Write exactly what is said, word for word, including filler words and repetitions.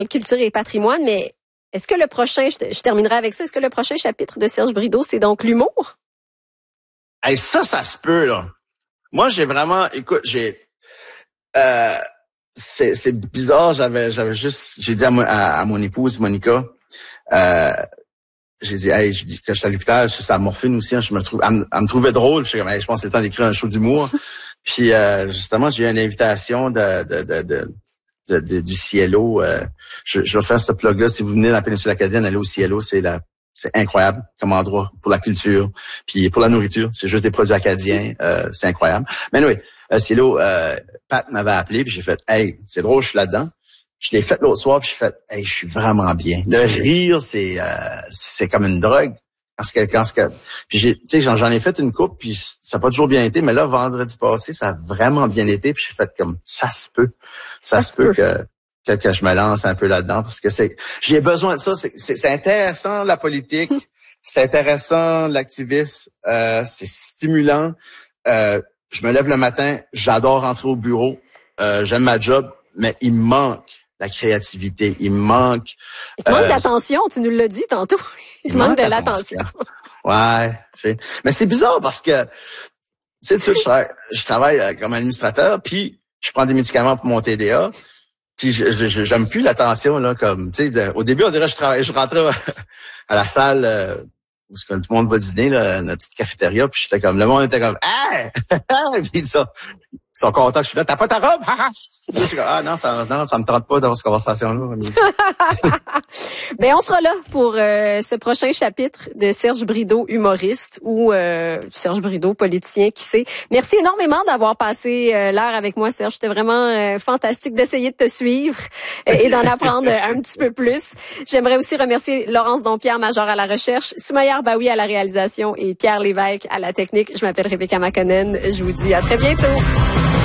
culture et patrimoine, mais est-ce que le prochain, je, je terminerai avec ça, est-ce que le prochain chapitre de Serge Brideau, c'est donc l'humour? Hey, ça, ça se peut, là. Moi, j'ai vraiment, écoute, j'ai, euh, c'est, c'est bizarre, j'avais, j'avais juste, j'ai dit à, mo, à, à mon épouse, Monica, euh, j'ai dit, hey, je dis que j'étais à l'hôpital, je suis sur la morphine aussi, hein, je me trouve, elle, me, elle me trouvait drôle, je suis comme, hey, je pense que c'est le temps d'écrire un show d'humour. Puis, euh, justement, j'ai eu une invitation de, de, de, de De, de, du Cielo. Euh, je, je vais faire ce plug-là. Si vous venez dans la péninsule acadienne, allez au Cielo. C'est la, c'est incroyable comme endroit pour la culture. Puis pour la nourriture, c'est juste des produits acadiens. Euh, c'est incroyable. Mais oui, anyway, euh, Cielo, euh, Pat m'avait appelé puis j'ai fait, hey, c'est drôle, je suis là-dedans. Je l'ai fait l'autre soir puis j'ai fait, hey, je suis vraiment bien. Le rire, c'est, euh, c'est comme une drogue. Quand ce que, quand ce que, puis j'ai, tu sais, j'en, j'en ai fait une coupe puis ça n'a pas toujours bien été, mais là, vendredi passé, ça a vraiment bien été puis j'ai fait comme, ça se peut, ça, ça se peut, peut. Que, que, que je me lance un peu là-dedans parce que c'est, j'ai besoin de ça, c'est, c'est, c'est intéressant la politique, c'est intéressant l'activisme, euh, c'est stimulant, euh, je me lève le matin, j'adore rentrer au bureau, euh, j'aime ma job, mais il me manque la créativité, il me manque... Il te manque euh, d'attention, tu nous l'as dit tantôt. Il, il manque, manque de l'attention. Ouais. Mais c'est bizarre parce que, tu sais, tu sais, je, je travaille comme administrateur, puis je prends des médicaments pour mon T D A, puis je, je, j'aime plus l'attention, là, comme, tu sais, au début, on dirait que je travaille, je rentrais à la salle euh, où tout le monde va dîner, là, notre petite cafétéria, puis j'étais comme, le monde était comme, ah! Puis ça, ils sont contents que je suis là, t'as pas ta robe? Ah non, ça, non, ça me tente pas d'avoir cette conversation-là. Ben, on sera là pour euh, ce prochain chapitre de Serge Brideau, humoriste, ou euh, Serge Brideau, politicien, qui sait. Merci énormément d'avoir passé euh, l'heure avec moi, Serge. C'était vraiment euh, fantastique d'essayer de te suivre euh, et d'en apprendre un petit peu plus. J'aimerais aussi remercier Laurence Dompierre, major à la recherche, Soumaya Arbaoui à la réalisation et Pierre Lévesque à la technique. Je m'appelle Rebecca Makonnen. Je vous dis à très bientôt.